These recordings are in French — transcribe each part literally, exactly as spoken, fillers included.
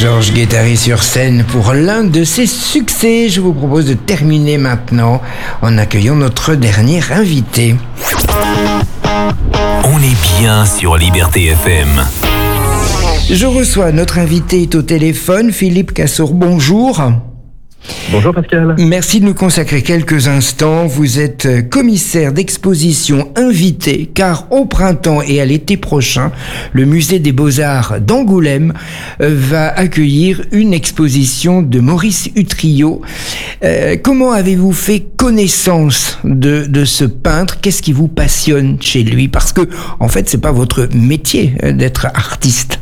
Georges Guettari sur scène pour l'un de ses succès. Je vous propose de terminer maintenant en accueillant notre dernier invité. On est bien sur Liberté F M. Je reçois notre invité est au téléphone, Philippe Cassour. Bonjour. Bonjour Pascal. Merci de nous consacrer quelques instants. Vous êtes commissaire d'exposition invité, car au printemps et à l'été prochain, le musée des Beaux-Arts d'Angoulême va accueillir une exposition de Maurice Utrillo. Euh, comment avez-vous fait connaissance de, de ce peintre ? Qu'est-ce qui vous passionne chez lui ? Parce que, en fait, c'est pas votre métier d'être artiste.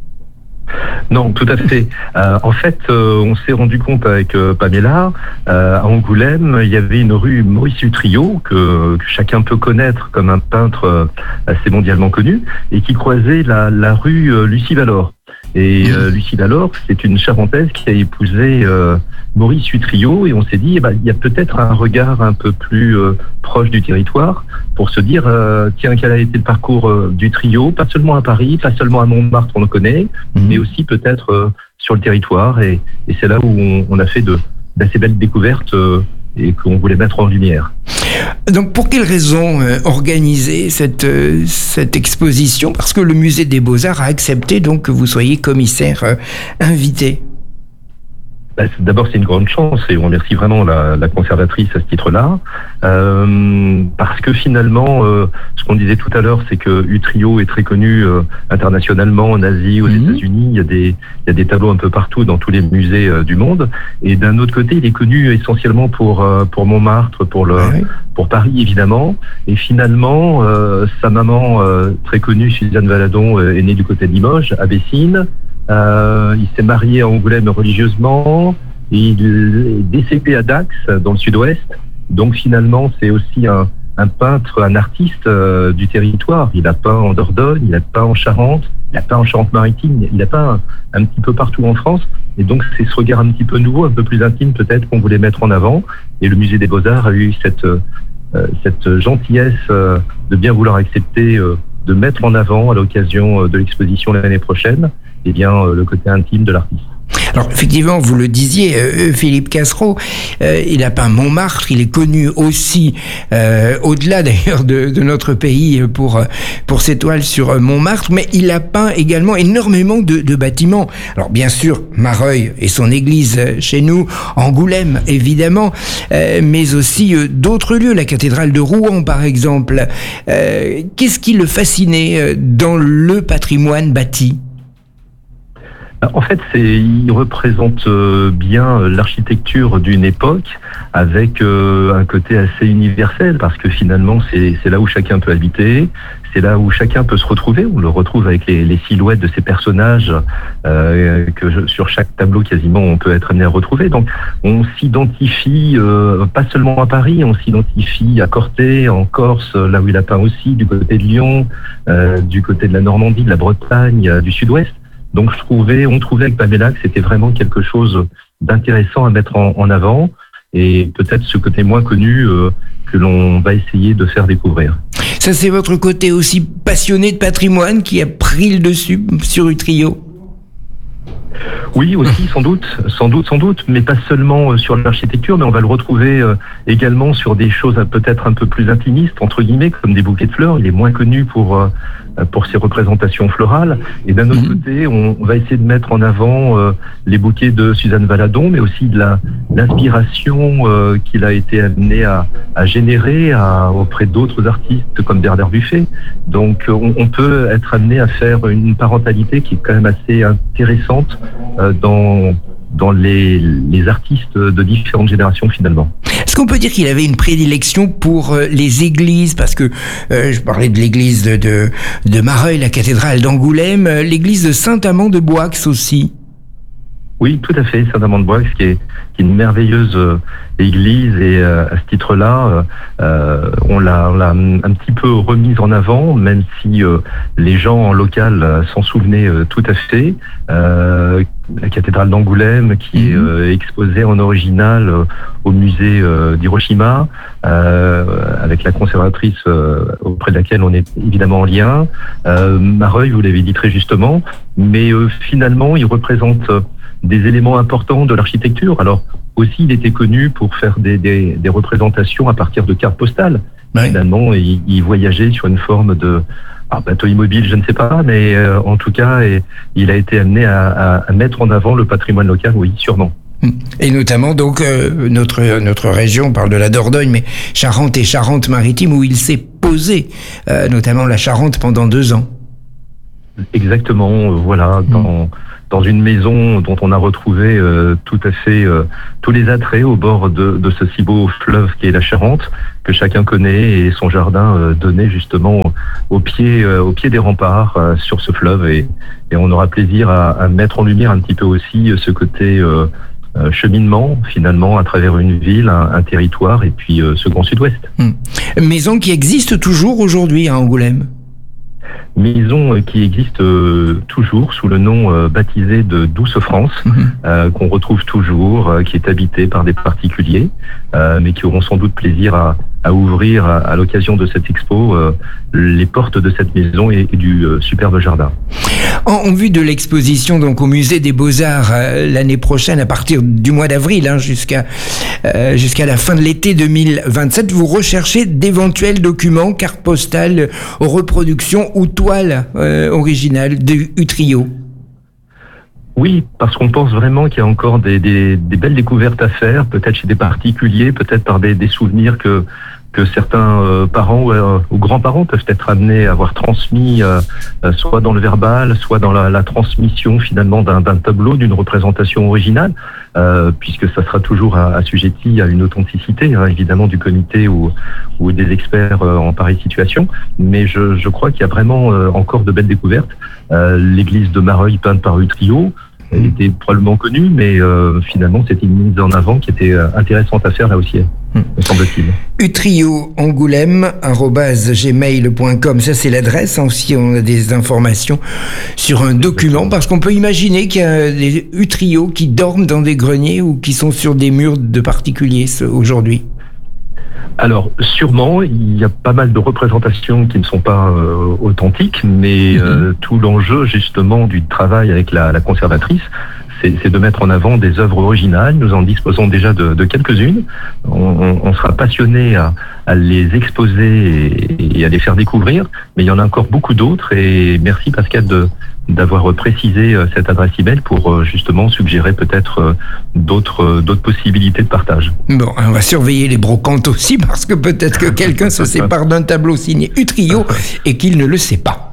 Non, tout à fait. Euh, en fait, euh, on s'est rendu compte avec euh, Pamela, euh, à Angoulême, il y avait une rue Maurice Utrillo, que, que chacun peut connaître comme un peintre euh, assez mondialement connu, et qui croisait la, la rue euh, Lucie Valor. Et euh, Lucie Valor, c'est une Charentaise qui a épousé euh, Maurice Utrillo, et on s'est dit, eh ben, il y a peut-être un regard un peu plus euh, proche du territoire pour se dire, euh, tiens, quel a été le parcours euh, d'Utrillo, pas seulement à Paris, pas seulement à Montmartre, on le connaît, mmh. mais aussi peut-être euh, sur le territoire. Et, et c'est là où on, on a fait de, d'assez belles découvertes euh, et qu'on voulait mettre en lumière. Donc, pour quelles raisons euh, organiser cette, euh, cette exposition ? Parce que le musée des Beaux-Arts a accepté donc que vous soyez commissaire euh, invité. Ben, d'abord, c'est une grande chance et on remercie vraiment la, la conservatrice à ce titre-là, euh, parce que finalement, euh, ce qu'on disait tout à l'heure, c'est que Utrillo est très connu euh, internationalement, en Asie, aux mmh. États-Unis. Il y a des, il y a des tableaux un peu partout dans tous les musées euh, du monde. Et d'un autre côté, il est connu essentiellement pour euh, pour Montmartre, pour le, oui. pour Paris évidemment. Et finalement, euh, sa maman euh, très connue, Suzanne Valadon, euh, est née du côté de Limoges, à Bessines. Euh, il s'est marié à Angoulême religieusement, il est décédé à Dax, dans le sud-ouest. Donc finalement, c'est aussi un, un peintre, un artiste euh, du territoire. Il a peint en Dordogne, il a peint en Charente, il a peint en Charente-Maritime, il a peint un, un petit peu partout en France. Et donc c'est ce regard un petit peu nouveau, un peu plus intime peut-être qu'on voulait mettre en avant. Et le musée des Beaux-Arts a eu cette, euh, cette gentillesse euh, de bien vouloir accepter euh, de mettre en avant à l'occasion de l'exposition l'année prochaine, eh bien, le côté intime de l'artiste. Alors, effectivement, vous le disiez, euh, Philippe Cassereau, euh, il a peint Montmartre, il est connu aussi, euh, au-delà d'ailleurs de, de notre pays, pour, pour ses toiles sur Montmartre, mais il a peint également énormément de, de bâtiments. Alors, bien sûr, Mareuil et son église chez nous, Angoulême, évidemment, euh, mais aussi euh, d'autres lieux, la cathédrale de Rouen, par exemple. Euh, qu'est-ce qui le fascinait dans le patrimoine bâti ? En fait, c'est, il représente bien l'architecture d'une époque avec euh, un côté assez universel parce que finalement, c'est, c'est là où chacun peut habiter, c'est là où chacun peut se retrouver. On le retrouve avec les, les silhouettes de ces personnages euh, que je, sur chaque tableau quasiment on peut être amené à retrouver. Donc, on s'identifie euh, pas seulement à Paris, on s'identifie à Corté, en Corse, là où il a peint aussi, du côté de Lyon, euh, du côté de la Normandie, de la Bretagne, euh, du Sud-Ouest. Donc je trouvais, on trouvait avec Pamela que c'était vraiment quelque chose d'intéressant à mettre en, en avant et peut-être ce côté moins connu euh, que l'on va essayer de faire découvrir. Ça, c'est votre côté aussi passionné de patrimoine qui a pris le dessus sur Utrillo ? Oui, aussi, sans doute, sans doute, sans doute, mais pas seulement sur l'architecture, mais on va le retrouver euh, également sur des choses peut-être un peu plus intimistes, entre guillemets, comme des bouquets de fleurs. Il est moins connu pour euh, pour ses représentations florales. Et d'un autre mmh. côté, on, on va essayer de mettre en avant euh, les bouquets de Suzanne Valadon, mais aussi de la, l'inspiration euh, qu'il a été amené à, à générer à, auprès d'autres artistes comme Bernard Buffet. Donc on, on peut être amené à faire une parentalité qui est quand même assez intéressante euh, dans dans les, les artistes de différentes générations finalement. Est-ce qu'on peut dire qu'il avait une prédilection pour euh, les églises ? Parce que euh, je parlais de l'église de, de, de Mareuil, la cathédrale d'Angoulême, euh, l'église de Saint-Amand-de-Boix aussi. Oui, tout à fait, Saint-Amand-de-Boix, qui est, qui est une merveilleuse euh, église et euh, à ce titre-là, euh, on, l'a, on l'a un petit peu remise en avant, même si euh, les gens en local euh, s'en souvenaient euh, tout à fait. Euh, la cathédrale d'Angoulême, qui est euh, exposée en original euh, au musée euh, d'Hiroshima, euh, avec la conservatrice euh, auprès de laquelle on est évidemment en lien. Euh, Mareuil, vous l'avez dit très justement, mais euh, finalement, il représente euh, des éléments importants de l'architecture. Alors aussi, il était connu pour faire des, des, des représentations à partir de cartes postales. Oui. Finalement, il, il voyageait sur une forme de ah, bateau immobile, je ne sais pas, mais euh, en tout cas, et, il a été amené à, à, à mettre en avant le patrimoine local, oui, sûrement. Et notamment, donc, euh, notre, notre région, on parle de la Dordogne, mais Charente et Charente-Maritime, où il s'est posé, euh, notamment la Charente, pendant deux ans. Exactement, voilà, dans... Mmh. dans une maison dont on a retrouvé euh, tout à fait euh, tous les attraits au bord de, de ce si beau fleuve qui est la Charente, que chacun connaît, et son jardin euh, donné justement au pied, euh, au pied des remparts euh, sur ce fleuve, et, et on aura plaisir à, à mettre en lumière un petit peu aussi ce côté euh, euh, cheminement finalement à travers une ville, un, un territoire, et puis euh, ce grand sud-ouest. Hum. Maison qui existe toujours aujourd'hui à Angoulême. Maison qui existe euh, toujours sous le nom euh, baptisé de Douce France, mmh. euh, qu'on retrouve toujours, euh, qui est habitée par des particuliers, euh, mais qui auront sans doute plaisir à, à ouvrir à, à l'occasion de cette expo euh, les portes de cette maison et, et du euh, superbe jardin. En, en vue de l'exposition donc au musée des Beaux-Arts euh, l'année prochaine, à partir du mois d'avril hein, jusqu'à euh, jusqu'à la fin de l'été deux mille vingt-sept, vous recherchez d'éventuels documents, cartes postales, reproductions ou toiles euh, originales de Utrio. Oui, parce qu'on pense vraiment qu'il y a encore des, des, des belles découvertes à faire, peut-être chez des particuliers, peut-être par des, des souvenirs que que certains euh, parents ou, euh, ou grands-parents peuvent être amenés à avoir transmis, euh, euh, soit dans le verbal, soit dans la, la transmission finalement d'un, d'un tableau, d'une représentation originale, euh, puisque ça sera toujours assujetti à une authenticité, hein, évidemment, du comité ou, ou des experts euh, en pareille situation. Mais je, je crois qu'il y a vraiment euh, encore de belles découvertes. Euh, l'église de Mareuil, peinte par Utrio, elle était probablement connue, mais euh, finalement, c'était une mise en avant qui était euh, intéressante à faire là aussi, hmm. me semble-t-il. Utrio Angoulême arobase gmail point com, ça c'est l'adresse. Hein, si on a des informations sur un document, parce qu'on peut imaginer qu'il y a des Utrio qui dorment dans des greniers ou qui sont sur des murs de particuliers aujourd'hui. Alors, sûrement, il y a pas mal de représentations qui ne sont pas euh, authentiques, mais euh, mmh. tout l'enjeu, justement, du travail avec la, la conservatrice, c'est, c'est de mettre en avant des œuvres originales. Nous en disposons déjà de, de quelques-unes. On, on, on sera passionné à, à les exposer et, et à les faire découvrir, mais il y en a encore beaucoup d'autres, et merci Pascal de d'avoir précisé cette adresse email pour justement suggérer peut-être d'autres d'autres possibilités de partage. Bon, on va surveiller les brocantes aussi, parce que peut-être que quelqu'un se sépare d'un tableau signé Utrio et qu'il ne le sait pas.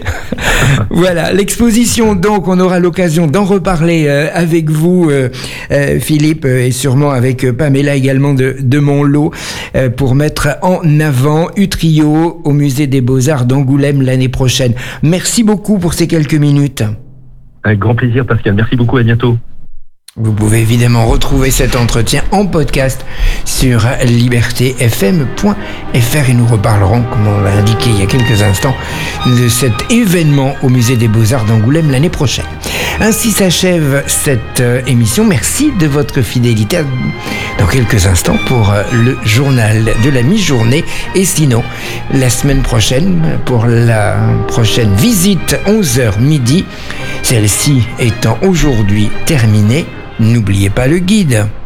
Voilà, l'exposition, donc on aura l'occasion d'en reparler euh, avec vous euh, euh, Philippe, et sûrement avec euh, Pamela également de, de mon lot, euh, pour mettre en avant Utrio au musée des Beaux-Arts d'Angoulême l'année prochaine. Merci beaucoup pour ces quelques minutes. Avec grand plaisir Pascal, merci beaucoup, à bientôt. Vous pouvez évidemment retrouver cet entretien en podcast sur liberté f m point f r et nous reparlerons, comme on l'a indiqué il y a quelques instants, de cet événement au musée des Beaux-Arts d'Angoulême l'année prochaine. Ainsi s'achève cette euh, émission. Merci de votre fidélité. Dans quelques instants pour euh, le journal de la mi-journée, et sinon la semaine prochaine pour la prochaine visite onze heures midi, celle-ci étant aujourd'hui terminée. N'oubliez pas le guide.